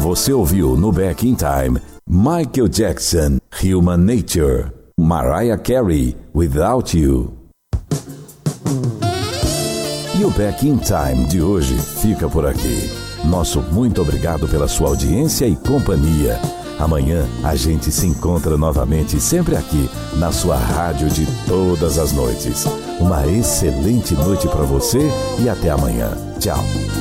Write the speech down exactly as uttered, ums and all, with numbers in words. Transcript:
Você ouviu no Back in Time Michael Jackson, Human Nature, Mariah Carey, Without You. E o Back in Time de hoje fica por aqui. Nosso muito obrigado pela sua audiência e companhia. Amanhã a gente se encontra novamente, sempre aqui, na sua rádio de todas as noites. Uma excelente noite para você e até amanhã. Tchau.